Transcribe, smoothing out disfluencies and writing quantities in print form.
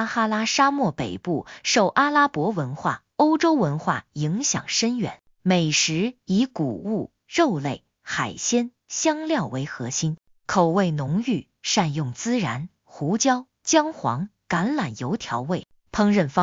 撒哈拉沙漠北部受阿拉伯文化、欧洲文化影响深远，美食以谷物、肉类、海鲜、香料为核心，口味浓郁，善用孜然、胡椒、姜黄、橄榄油调味，烹饪方